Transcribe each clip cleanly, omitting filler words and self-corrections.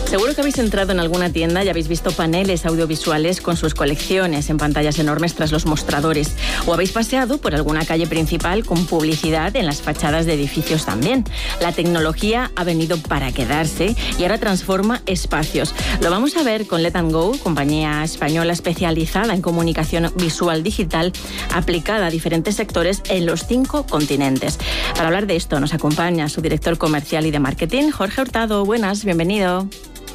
Seguro que habéis entrado en alguna tienda y habéis visto paneles audiovisuales con sus colecciones en pantallas enormes tras los mostradores. O habéis paseado por alguna calle principal con publicidad en las fachadas de edificios también. La tecnología ha venido para quedarse y ahora transforma espacios. Lo vamos a ver con Let & Go, compañía española especializada en comunicación visual digital aplicada a diferentes sectores en los 5 continentes. Para hablar de esto nos acompaña su director comercial y de marketing, Jorge Hurtado. Buenas, bienvenido.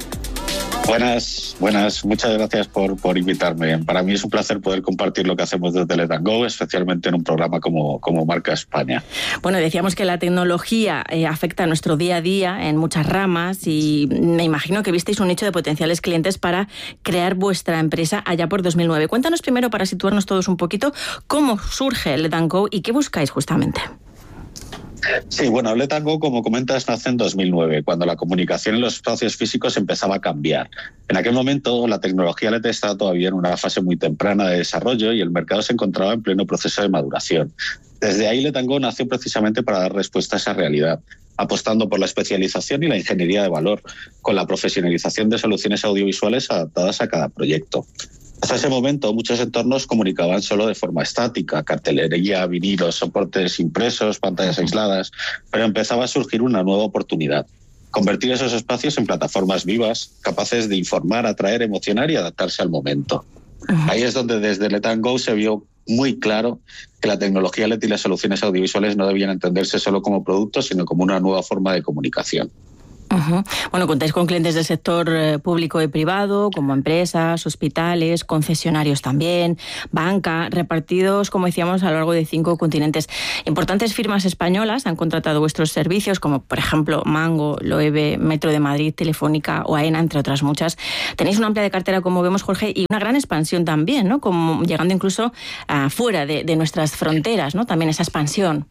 Buenas. Muchas gracias por invitarme. Para mí es un placer poder compartir lo que hacemos desde Let & Go, especialmente en un programa como Marca España. Bueno, decíamos que la tecnología afecta a nuestro día a día en muchas ramas y me imagino que visteis un nicho de potenciales clientes para crear vuestra empresa allá por 2009. Cuéntanos primero, para situarnos todos un poquito, cómo surge Let & Go y qué buscáis justamente. Sí, bueno, Let & Go, como comentas, nace en 2009, cuando la comunicación en los espacios físicos empezaba a cambiar. En aquel momento, la tecnología LED estaba todavía en una fase muy temprana de desarrollo y el mercado se encontraba en pleno proceso de maduración. Desde ahí, Let & Go nació precisamente para dar respuesta a esa realidad, apostando por la especialización y la ingeniería de valor, con la profesionalización de soluciones audiovisuales adaptadas a cada proyecto. Hasta ese momento, muchos entornos comunicaban solo de forma estática: cartelería, vinilos, soportes impresos, pantallas aisladas, pero empezaba a surgir una nueva oportunidad: convertir esos espacios en plataformas vivas, capaces de informar, atraer, emocionar y adaptarse al momento. Ahí es donde desde Let & Go se vio muy claro que la tecnología LED y las soluciones audiovisuales no debían entenderse solo como productos, sino como una nueva forma de comunicación. Bueno, contáis con clientes del sector público y privado, como empresas, hospitales, concesionarios también, banca, repartidos, como decíamos, a lo largo de 5 continentes. Importantes firmas españolas han contratado vuestros servicios, como por ejemplo Mango, Loewe, Metro de Madrid, Telefónica o AENA, entre otras muchas. Tenéis una amplia de cartera, como vemos, Jorge, y una gran expansión también, ¿no? Como llegando incluso fuera de nuestras fronteras, ¿no? También esa expansión.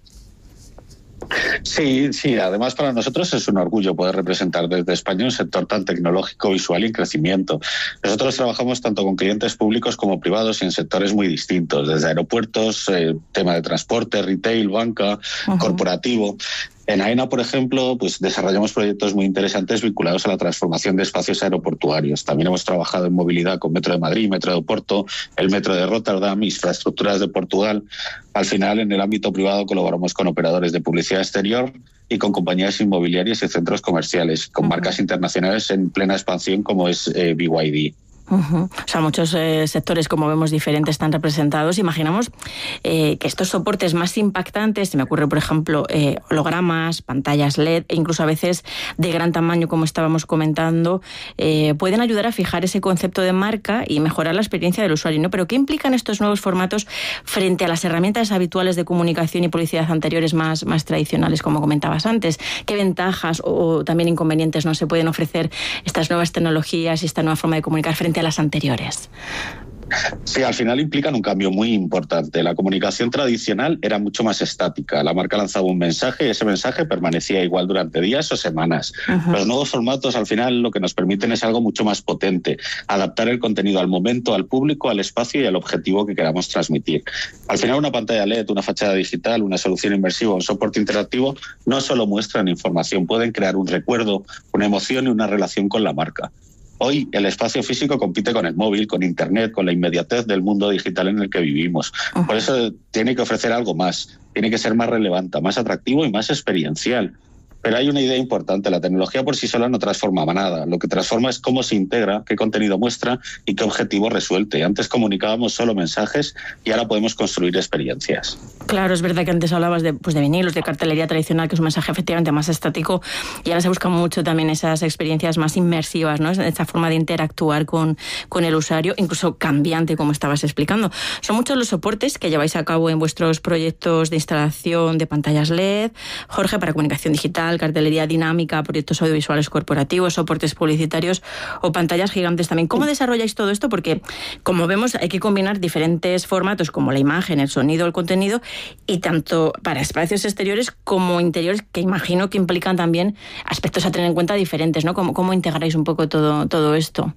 Sí, además para nosotros es un orgullo poder representar desde España un sector tan tecnológico, visual y en crecimiento. Nosotros trabajamos tanto con clientes públicos como privados y en sectores muy distintos, desde aeropuertos, tema de transporte, retail, banca, corporativo. En AENA, por ejemplo, pues desarrollamos proyectos muy interesantes vinculados a la transformación de espacios aeroportuarios. También hemos trabajado en movilidad con Metro de Madrid, Metro de Oporto, el Metro de Rotterdam, infraestructuras de Portugal. Al final, en el ámbito privado colaboramos con operadores de publicidad exterior y con compañías inmobiliarias y centros comerciales, con marcas internacionales en plena expansión como es BYD. O sea, muchos sectores, como vemos, diferentes están representados. Imaginamos que estos soportes más impactantes, se me ocurre, por ejemplo, hologramas, pantallas LED, e incluso a veces de gran tamaño, como estábamos comentando, pueden ayudar a fijar ese concepto de marca y mejorar la experiencia del usuario, ¿no? Pero ¿qué implican estos nuevos formatos frente a las herramientas habituales de comunicación y publicidad anteriores más tradicionales, como comentabas antes? ¿Qué ventajas o también inconvenientes no se pueden ofrecer estas nuevas tecnologías y esta nueva forma de comunicar frente a las anteriores? Sí, al final implican un cambio muy importante. La comunicación tradicional era mucho más estática. La marca lanzaba un mensaje y ese mensaje permanecía igual durante días o semanas. Los nuevos formatos al final lo que nos permiten es algo mucho más potente: adaptar el contenido al momento, al público, al espacio y al objetivo que queramos transmitir. Al final, una pantalla LED, una fachada digital, una solución inmersiva, un soporte interactivo no solo muestran información, pueden crear un recuerdo, una emoción y una relación con la marca. Hoy el espacio físico compite con el móvil, con Internet, con la inmediatez del mundo digital en el que vivimos. Por eso tiene que ofrecer algo más, tiene que ser más relevante, más atractivo y más experiencial. Pero hay una idea importante: la tecnología por sí sola no transformaba nada. Lo que transforma es cómo se integra, qué contenido muestra y qué objetivo resuelve. Antes comunicábamos solo mensajes y ahora podemos construir experiencias. Claro, es verdad que antes hablabas de vinilos, de cartelería tradicional, que es un mensaje efectivamente más estático, y ahora se buscan mucho también esas experiencias más inmersivas, ¿no? Esa forma de interactuar con el usuario, incluso cambiante, como estabas explicando. Son muchos los soportes que lleváis a cabo en vuestros proyectos de instalación de pantallas LED, Jorge, para comunicación digital, cartelería dinámica, proyectos audiovisuales corporativos, soportes publicitarios o pantallas gigantes también. ¿Cómo desarrolláis todo esto? Porque, como vemos, hay que combinar diferentes formatos como la imagen, el sonido, el contenido, y tanto para espacios exteriores como interiores, que imagino que implican también aspectos a tener en cuenta diferentes, ¿no? ¿Cómo integráis un poco todo esto?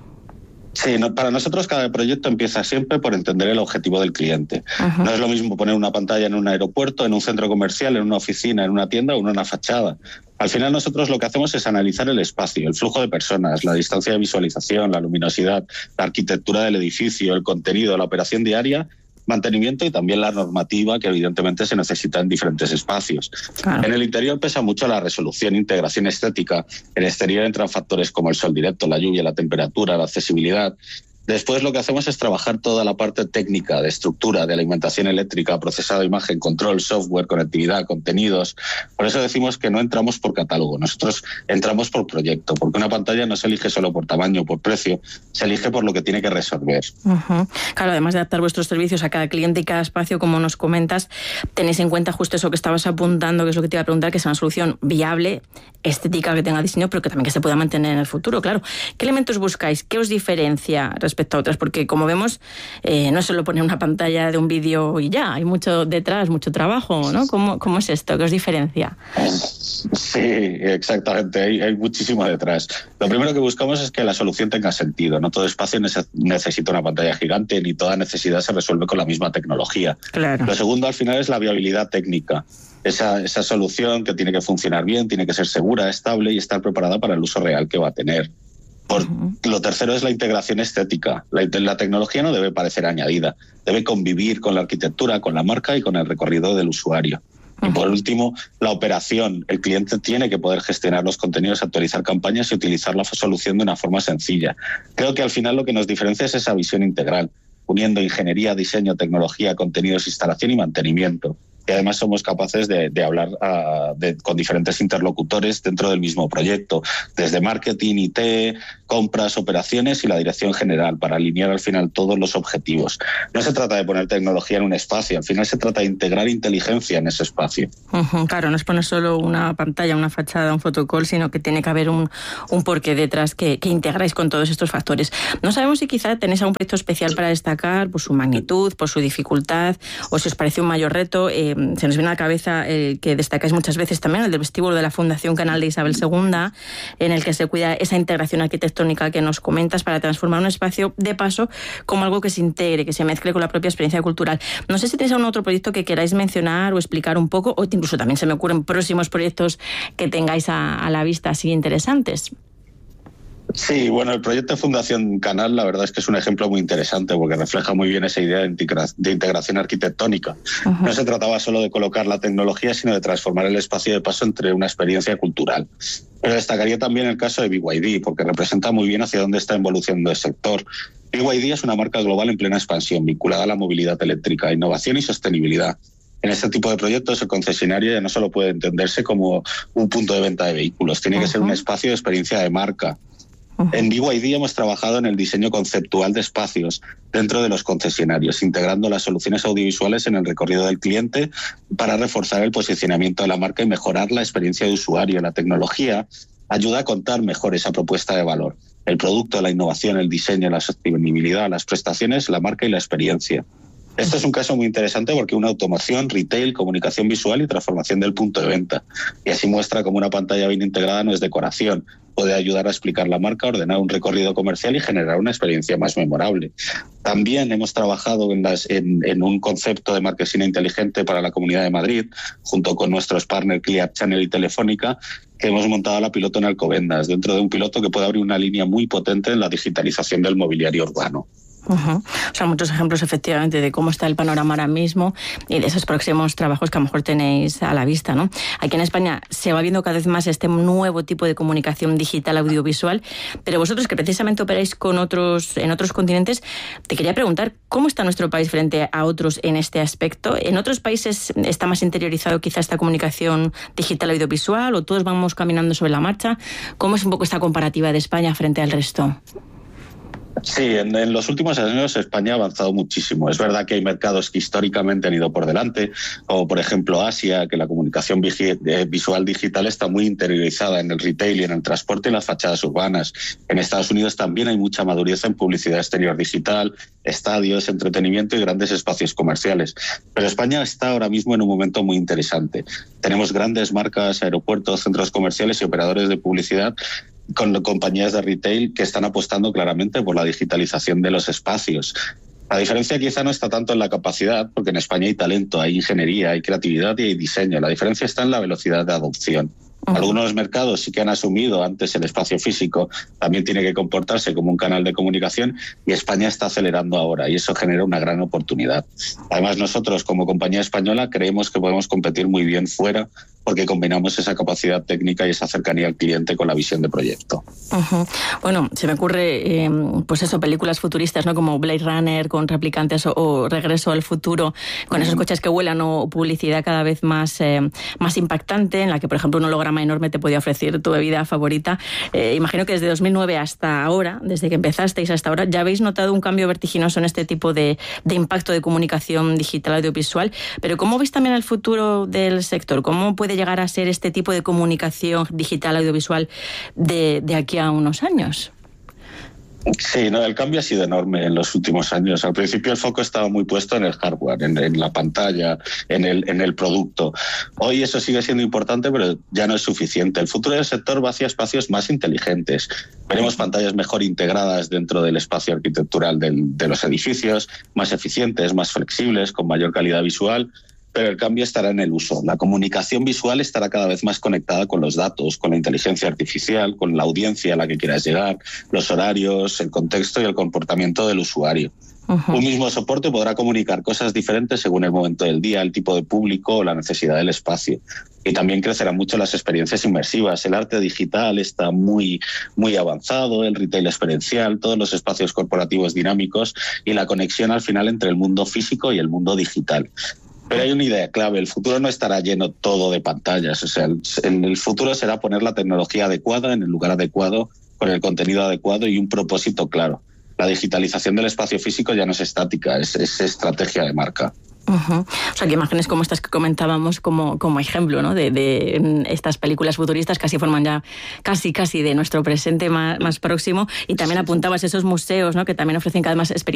Sí, para nosotros cada proyecto empieza siempre por entender el objetivo del cliente. No es lo mismo poner una pantalla en un aeropuerto, en un centro comercial, en una oficina, en una tienda o en una fachada. Al final nosotros lo que hacemos es analizar el espacio, el flujo de personas, la distancia de visualización, la luminosidad, la arquitectura del edificio, el contenido, la operación diaria, mantenimiento y también la normativa que evidentemente se necesita en diferentes espacios. Claro. En el interior pesa mucho la resolución, integración estética. En el exterior entran factores como el sol directo, la lluvia, la temperatura, la accesibilidad. Después lo que hacemos es trabajar toda la parte técnica, de estructura, de alimentación eléctrica, procesado, imagen, control, software, conectividad, contenidos. Por eso decimos que no entramos por catálogo, nosotros entramos por proyecto, porque una pantalla no se elige solo por tamaño o por precio, se elige por lo que tiene que resolver. Claro, además de adaptar vuestros servicios a cada cliente y cada espacio, como nos comentas, tenéis en cuenta justo eso que estabas apuntando, que es lo que te iba a preguntar, que es una solución viable, estética, que tenga diseño, pero que también que se pueda mantener en el futuro, claro. ¿Qué elementos buscáis? ¿Qué os diferencia respecto a otras? Porque como vemos, no es solo poner una pantalla de un vídeo y ya, hay mucho detrás, mucho trabajo, ¿no? ¿Cómo es esto? ¿Qué os diferencia? Sí, exactamente, hay muchísimo detrás. Lo primero que buscamos es que la solución tenga sentido. No todo espacio necesita una pantalla gigante, ni toda necesidad se resuelve con la misma tecnología. Claro. Lo segundo, al final, es la viabilidad técnica. Esa solución que tiene que funcionar bien, tiene que ser segura, estable y estar preparada para el uso real que va a tener. Lo tercero es la integración estética. La tecnología no debe parecer añadida, debe convivir con la arquitectura, con la marca y con el recorrido del usuario. Y por último, la operación. El cliente tiene que poder gestionar los contenidos, actualizar campañas y utilizar la solución de una forma sencilla. Creo que al final lo que nos diferencia es esa visión integral, uniendo ingeniería, diseño, tecnología, contenidos, instalación y mantenimiento. Y además somos capaces de hablar con diferentes interlocutores dentro del mismo proyecto, desde marketing, IT, compras, operaciones y la dirección general, para alinear al final todos los objetivos. No se trata de poner tecnología en un espacio, al final se trata de integrar inteligencia en ese espacio. Claro, no es poner solo una pantalla, una fachada, un photocall, sino que tiene que haber un porqué detrás que integráis con todos estos factores. No sabemos si quizá tenéis algún proyecto especial para destacar por su magnitud, por su dificultad, o si os parece un mayor reto. Se nos viene a la cabeza el que destacáis muchas veces también, el del vestíbulo de la Fundación Canal de Isabel II, en el que se cuida esa integración arquitectónica que nos comentas para transformar un espacio de paso como algo que se integre, que se mezcle con la propia experiencia cultural. No sé si tenéis algún otro proyecto que queráis mencionar o explicar un poco, o incluso también se me ocurren próximos proyectos que tengáis a la vista así interesantes. Sí, bueno, el proyecto de Fundación Canal la verdad es que es un ejemplo muy interesante porque refleja muy bien esa idea de integración arquitectónica. No se trataba solo de colocar la tecnología, sino de transformar el espacio de paso entre una experiencia cultural. Pero destacaría también el caso de BYD, porque representa muy bien hacia dónde está evolucionando el sector. BYD es una marca global en plena expansión, vinculada a la movilidad eléctrica, innovación y sostenibilidad. En este tipo de proyectos, el concesionario ya no solo puede entenderse como un punto de venta de vehículos, tiene que ser un espacio de experiencia de marca. En BYD hemos trabajado en el diseño conceptual de espacios dentro de los concesionarios, integrando las soluciones audiovisuales en el recorrido del cliente para reforzar el posicionamiento de la marca y mejorar la experiencia de usuario. La tecnología ayuda a contar mejor esa propuesta de valor. El producto, la innovación, el diseño, la sostenibilidad, las prestaciones, la marca y la experiencia. Este es un caso muy interesante porque una automoción, retail, comunicación visual y transformación del punto de venta. Y así muestra cómo una pantalla bien integrada no es decoración. Puede ayudar a explicar la marca, ordenar un recorrido comercial y generar una experiencia más memorable. También hemos trabajado en un concepto de marquesina inteligente para la Comunidad de Madrid, junto con nuestros partners Clear Channel y Telefónica, que hemos montado la piloto en Alcobendas, dentro de un piloto que puede abrir una línea muy potente en la digitalización del mobiliario urbano. O sea, muchos ejemplos efectivamente de cómo está el panorama ahora mismo y de esos próximos trabajos que a lo mejor tenéis a la vista, ¿no? Aquí en España se va viendo cada vez más este nuevo tipo de comunicación digital audiovisual, pero vosotros que precisamente operáis en otros continentes, te quería preguntar cómo está nuestro país frente a otros en este aspecto. ¿En otros países está más interiorizado quizá esta comunicación digital audiovisual o todos vamos caminando sobre la marcha? ¿Cómo es un poco esta comparativa de España frente al resto? Sí, en los últimos años España ha avanzado muchísimo. Es verdad que hay mercados que históricamente han ido por delante, como por ejemplo Asia, que la comunicación visual digital está muy interiorizada en el retail y en el transporte y las fachadas urbanas. En Estados Unidos también hay mucha madurez en publicidad exterior digital, estadios, entretenimiento y grandes espacios comerciales. Pero España está ahora mismo en un momento muy interesante. Tenemos grandes marcas, aeropuertos, centros comerciales y operadores de publicidad con compañías de retail que están apostando claramente por la digitalización de los espacios. La diferencia quizá no está tanto en la capacidad, porque en España hay talento, hay ingeniería, hay creatividad y hay diseño. La diferencia está en la velocidad de adopción. Algunos mercados sí que han asumido antes el espacio físico, también tiene que comportarse como un canal de comunicación, y España está acelerando ahora y eso genera una gran oportunidad. Además, nosotros como compañía española creemos que podemos competir muy bien fuera porque combinamos esa capacidad técnica y esa cercanía al cliente con la visión de proyecto. Bueno, se me ocurre, pues eso, películas futuristas, ¿no? Como Blade Runner con replicantes o Regreso al futuro, con esos coches que vuelan, o publicidad cada vez más impactante, en la que, por ejemplo, un holograma enorme te podía ofrecer tu bebida favorita. Imagino que desde 2009 hasta ahora, desde que empezasteis hasta ahora, ya habéis notado un cambio vertiginoso en este tipo de impacto de comunicación digital audiovisual. Pero ¿cómo veis también el futuro del sector? ¿Cómo puede llegar a ser este tipo de comunicación digital audiovisual de aquí a unos años? Sí, no, el cambio ha sido enorme en los últimos años. Al principio el foco estaba muy puesto en el hardware, en la pantalla, en el producto. Hoy eso sigue siendo importante, pero ya no es suficiente. El futuro del sector va hacia espacios más inteligentes. Veremos pantallas mejor integradas dentro del espacio arquitectural de los edificios, más eficientes, más flexibles, con mayor calidad visual. Pero el cambio estará en el uso. La comunicación visual estará cada vez más conectada con los datos, con la inteligencia artificial, con la audiencia a la que quieras llegar, los horarios, el contexto y el comportamiento del usuario. Un mismo soporte podrá comunicar cosas diferentes según el momento del día, el tipo de público o la necesidad del espacio. Y también crecerán mucho las experiencias inmersivas. El arte digital está muy, muy avanzado, el retail experiencial, todos los espacios corporativos dinámicos y la conexión al final entre el mundo físico y el mundo digital. Pero hay una idea clave, el futuro no estará lleno todo de pantallas, o sea, el futuro será poner la tecnología adecuada en el lugar adecuado, con el contenido adecuado y un propósito claro. La digitalización del espacio físico ya no es estática, es estrategia de marca. O sea, que imágenes como estas que comentábamos como ejemplo, ¿no? de estas películas futuristas casi forman ya casi de nuestro presente más próximo, y también apuntabas esos museos, ¿no? Que también ofrecen cada vez más experiencias